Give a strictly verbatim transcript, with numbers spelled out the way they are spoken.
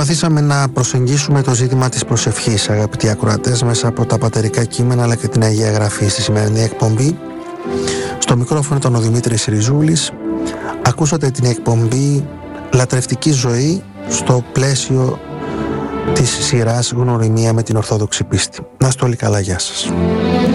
Προσπαθήσαμε να προσεγγίσουμε το ζήτημα της προσευχής, αγαπητοί ακροατές, μέσα από τα πατερικά κείμενα αλλά και την Αγία Γραφή στη σημερινή εκπομπή. Στο μικρόφωνο ήταν ο Δημήτρης Ριζούλης. Ακούσατε την εκπομπή Λατρευτική Ζωή στο πλαίσιο της σειράς Γνωριμία με την Ορθόδοξη Πίστη. Να είστε όλοι καλά, γεια σας.